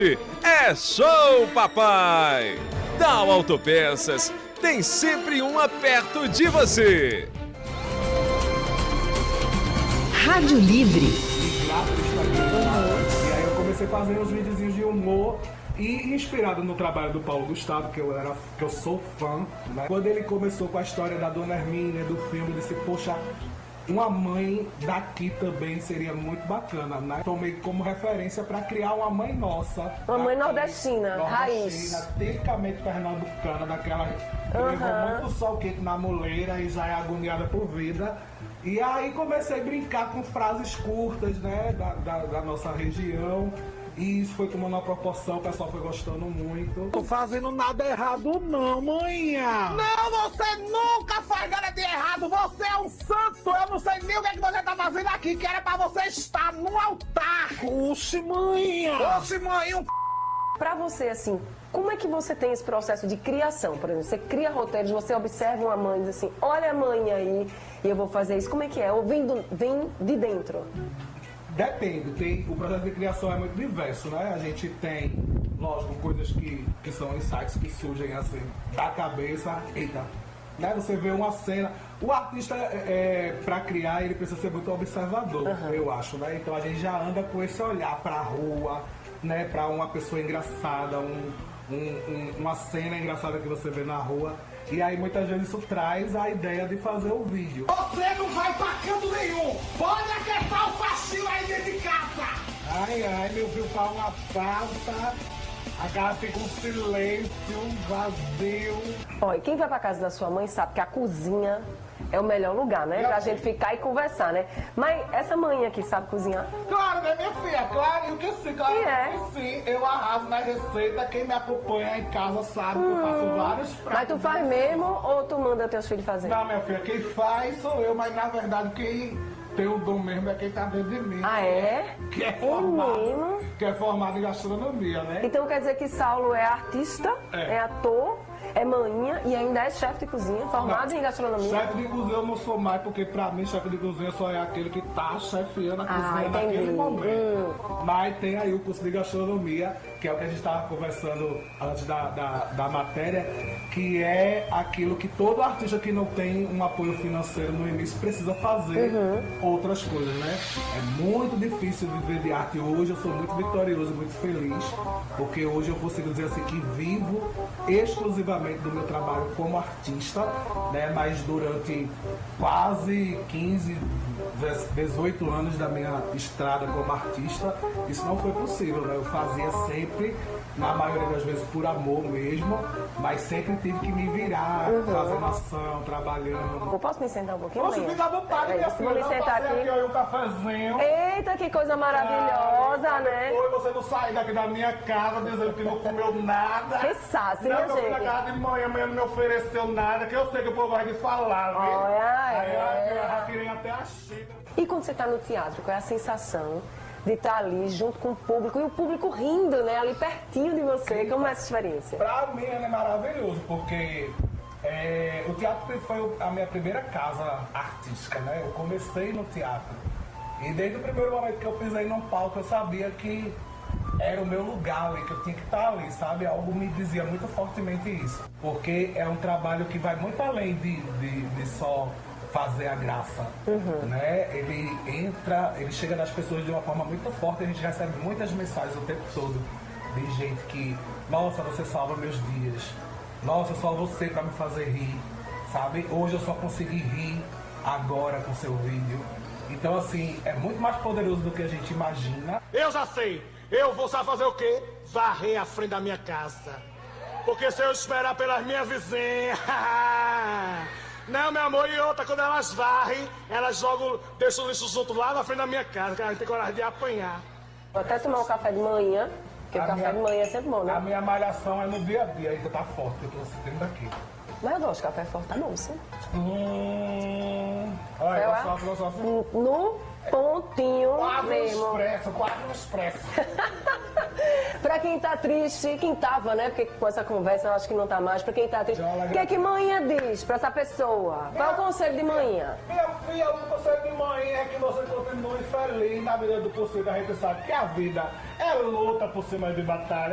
É show, papai! Dow Autopeças tem sempre uma perto de você. Rádio Livre. E aí eu comecei a fazer uns videozinhos de humor e inspirado no trabalho do Paulo Gustavo, que eu sou fã, né? Quando ele começou com a história da Dona Hermínia, do filme, disse, poxa, uma mãe daqui também seria muito bacana, né? Tomei como referência para criar uma mãe nossa. Uma mãe nordestina, raiz. Tipicamente pernambucana, daquela que levou muito sol quente na muleira e já é agoniada por vida. E aí comecei a brincar com frases curtas, né, da nossa região. E isso foi tomando uma proporção, o pessoal foi gostando muito. Tô fazendo nada errado não, manhã! Não, você nunca faz nada de errado! Você é um santo! Eu não sei nem o que, é que você tá fazendo aqui, que era pra você estar no altar! Oxe, manhã! Oxe, manhã! Pra você, assim, como é que você tem esse processo de criação? Por exemplo, você cria roteiros, você observa uma mãe e diz assim, olha a mãe aí, e eu vou fazer isso. Como é que é? Ou vem de dentro? Depende, o processo de criação é muito diverso, né? A gente tem, lógico, coisas que são insights que surgem assim, da cabeça, eita, né? Você vê uma cena, o artista, para criar, ele precisa ser muito observador, eu acho, né? Então a gente já anda com esse olhar pra rua, né? Pra uma pessoa engraçada, uma cena engraçada que você vê na rua. E aí muitas vezes isso traz a ideia de fazer o vídeo. Você não vai pra canto nenhum! Pode aquietar o facinho aí dentro de casa! Ai, meu filho fala uma falta, a casa fica um silêncio, vazio. Ó, e quem vai pra casa da sua mãe sabe que a cozinha é o melhor lugar, né? Pra gente ficar e conversar, né? Mas essa mãe aqui sabe cozinhar? Claro, né, minha filha? Claro que sim, claro que sim. Eu arraso na receita, quem me acompanha em casa sabe que eu faço vários pratos. Mas tu faz mesmo ou tu manda teus filhos fazer? Não, minha filha, quem faz sou eu, mas na verdade quem tem o dom mesmo é quem tá dentro de mim. Ah, é? Que é formado em gastronomia, né? Então quer dizer que Saulo é artista, É. é ator, é manhinha e ainda é chefe de cozinha, formado em gastronomia. Chefe de cozinha eu não sou mais, porque pra mim chefe de cozinha só é aquele que tá chefiando a cozinha naquele momento. Mas tem aí o curso de gastronomia, que é o que a gente estava conversando antes da matéria, que é aquilo que todo artista que não tem um apoio financeiro no início precisa fazer outras coisas, né? É muito difícil viver de arte. Hoje eu sou muito vitorioso, muito feliz, porque hoje eu consigo dizer assim que vivo exclusivamente do meu trabalho como artista, né? Mas durante quase 15, 18 anos da minha estrada como artista, isso não foi possível, né? Eu fazia sempre, na maioria das vezes por amor mesmo, mas sempre tive que me virar, fazendo ação, trabalhando. Eu posso me sentar um pouquinho? Poxa, manhã? fica à vontade, minha Vou filha. me sentar aqui. Olha o cafezinho. Eita, que coisa maravilhosa, né? Oi, você não sai daqui da minha casa dizendo que não comeu nada. Que saço, não, minha eu fui na gente. casa de manhã, amanhã não me ofereceu nada, que eu sei que o povo vai de falar, viu? Olha, Aí eu já queria até a xícara. E quando você está no teatro, qual é a sensação de estar ali junto com o público e o público rindo, né? Ali pertinho de você. Como é essa experiência? Pra mim é maravilhoso, porque o teatro foi a minha primeira casa artística, né? Eu comecei no teatro. E desde o primeiro momento que eu pisei num palco, eu sabia que era o meu lugar ali, que eu tinha que estar ali, sabe? Algo me dizia muito fortemente isso. Porque é um trabalho que vai muito além de só fazer a graça, né? Ele chega nas pessoas de uma forma muito forte, a gente recebe muitas mensagens o tempo todo de gente que, nossa, você salva meus dias, nossa, só você pra me fazer rir, sabe? Hoje eu só consegui rir agora com seu vídeo. Então, assim, é muito mais poderoso do que a gente imagina. Eu já sei! Eu vou saber fazer o quê? Varrer a frente da minha casa. Porque se eu esperar pelas minhas vizinhas... Não, meu amor, e outra, quando elas varrem, elas jogam, deixam o lixo junto lá na frente da minha casa, que a gente tem coragem de apanhar. Vou até tomar um café de manhã, porque o café de manhã é sempre bom, né? A minha malhação é no dia a dia, ainda tá forte, eu tô sentindo daqui. Mas eu gosto de café forte, tá bom, sim. Olha, Eu eu só assim. No pontinho Quase um mesmo. expresso, quase um expresso. Pra quem tá triste, quem tava, né? Porque com essa conversa eu acho que não tá mais. Pra quem tá triste, o que é que manhã diz pra essa pessoa? Qual é o conselho de manhã? Minha filha, o conselho de manhã é que você continue feliz na medida do possível. A gente sabe que a vida é luta por cima de batalha.